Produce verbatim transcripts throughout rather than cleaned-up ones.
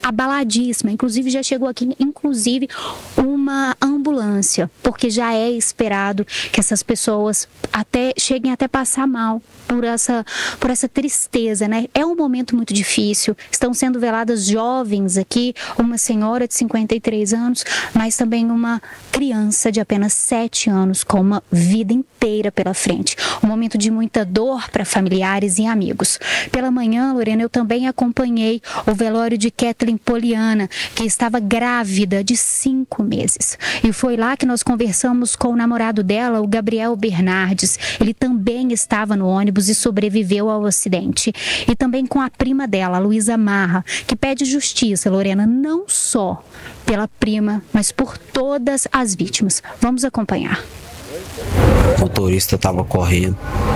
abaladíssima. Inclusive, já chegou aqui, inclusive, uma ambulância, porque já é esperado que essas pessoas até cheguem até passar mal por essa, por essa tristeza, né? É um momento muito difícil. Estão sendo veladas jovens aqui, uma senhora de cinquenta e três anos, mas também uma criança de apenas sete anos com uma vida inteira pela frente. Um momento de muita dor para familiares e amigos. Pela manhã, Lorena, eu também acompanhei o velório de Kathleen Poliana, que estava grávida de cinco meses. E foi lá que nós conversamos com o namorado dela, o Gabriel Bernardes. Ele também estava no ônibus e sobreviveu ao acidente. E também com a prima dela, a Luísa Marra, que pede justiça, Lorena, não só pela prima, mas por todas as vítimas. Vamos acompanhar. O motorista estava correndo.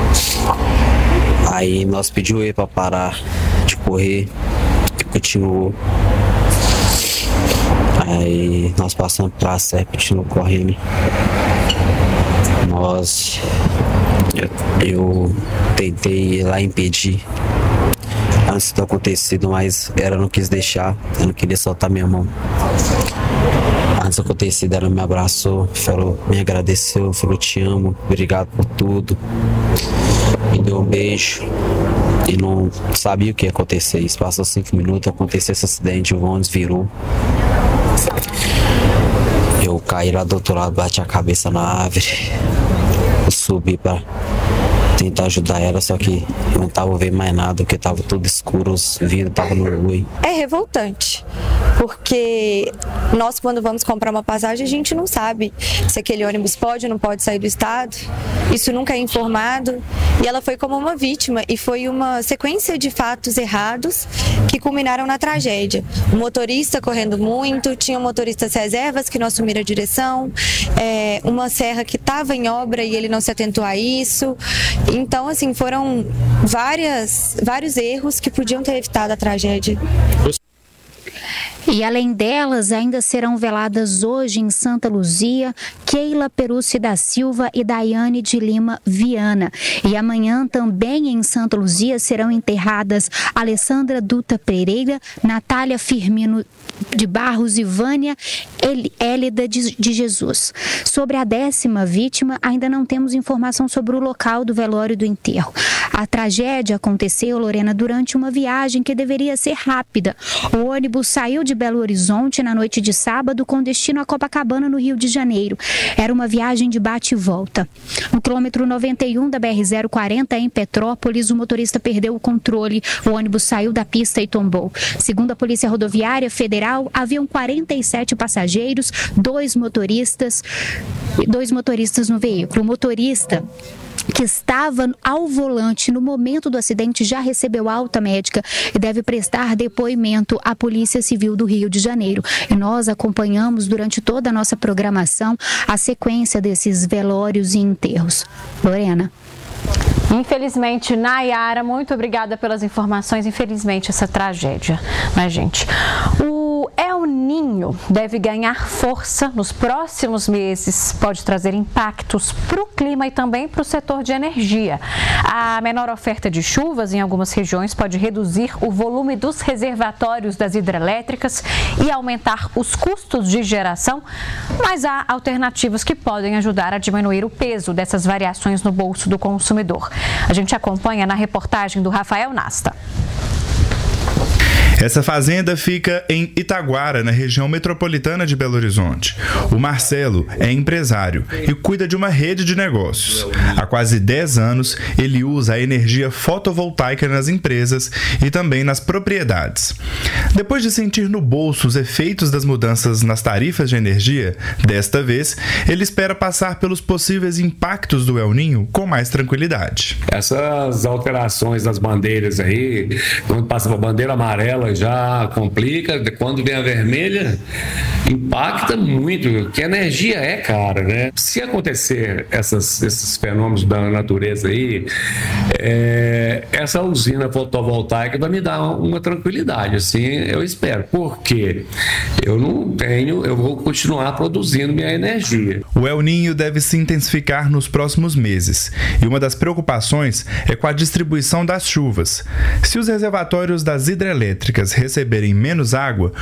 Aí nós pedimos ele para parar de correr e continuou. Aí nós passamos para a Serra, continuou correndo. Nós, eu, eu tentei ir lá impedir antes do acontecido, mas ela não quis deixar, eu não queria soltar minha mão. Antes do acontecido, ela me abraçou, falou, me agradeceu, falou, te amo, obrigado por tudo. Me deu um beijo e não sabia o que ia acontecer. Isso passou cinco minutos, aconteceu esse acidente, o ônibus virou. Eu caí lá do outro lado, bati a cabeça na árvore. Eu subi para tentar ajudar ela, só que eu não tava vendo mais nada, porque tava tudo escuro, os vidros estavam no ruim. É revoltante, porque nós, quando vamos comprar uma passagem, a gente não sabe se aquele ônibus pode ou não pode sair do estado. Isso nunca é informado. E ela foi como uma vítima, e foi uma sequência de fatos errados que culminaram na tragédia. O motorista correndo muito, tinha motoristas reservas que não assumiram a direção, é, uma serra que estava em obra e ele não se atentou a isso. Então, assim, foram várias, vários erros que podiam ter evitado a tragédia. E além delas, ainda serão veladas hoje em Santa Luzia, Keila Perucci da Silva e Daiane de Lima Viana. E amanhã também em Santa Luzia serão enterradas Alessandra Duta Pereira, Natália Firmino de Barros e Vânia Hélida de Jesus. Sobre a décima vítima, ainda não temos informação sobre o local do velório do enterro. A tragédia aconteceu, Lorena, durante uma viagem que deveria ser rápida. O ônibus saiu de Belo Horizonte na noite de sábado com destino a Copacabana, no Rio de Janeiro. Era uma viagem de bate e volta. No quilômetro noventa e um da B R zero quarenta, em Petrópolis, o motorista perdeu o controle. O ônibus saiu da pista e tombou. Segundo a Polícia Rodoviária Federal, haviam quarenta e sete passageiros, dois motoristas, dois motoristas no veículo. O motorista, que estava ao volante no momento do acidente, já recebeu alta médica e deve prestar depoimento à Polícia Civil do Rio de Janeiro. E nós acompanhamos durante toda a nossa programação a sequência desses velórios e enterros. Lorena. Infelizmente, Nayara, muito obrigada pelas informações. Infelizmente, essa tragédia, né, gente? O El Niño deve ganhar força nos próximos meses, pode trazer impactos para o clima e também para o setor de energia. A menor oferta de chuvas em algumas regiões pode reduzir o volume dos reservatórios das hidrelétricas e aumentar os custos de geração, mas há alternativas que podem ajudar a diminuir o peso dessas variações no bolso do consumidor. A gente acompanha na reportagem do Rafael Nasta. Essa fazenda fica em Itaguara, na região metropolitana de Belo Horizonte. O Marcelo é empresário e cuida de uma rede de negócios. Há quase dez anos, ele usa a energia fotovoltaica nas empresas e também nas propriedades. Depois de sentir no bolso os efeitos das mudanças nas tarifas de energia, desta vez, ele espera passar pelos possíveis impactos do El Niño com mais tranquilidade. Essas alterações das bandeiras aí, quando passa para a bandeira amarela, já complica, quando vem a vermelha, impacta muito, porque a energia é cara, né? Se acontecer essas, esses fenômenos da natureza aí, é, essa usina fotovoltaica vai me dar uma tranquilidade, assim, eu espero, porque eu não tenho, eu vou continuar produzindo minha energia. O El Niño deve se intensificar nos próximos meses, e uma das preocupações é com a distribuição das chuvas. Se os reservatórios das hidrelétricas receberem menos água,